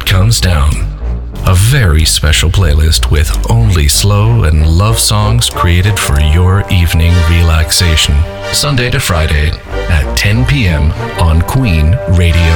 Comes Down. A very special playlist with only slow and love songs created for your evening relaxation. Sunday to Friday at 10 p.m. on Queen Radio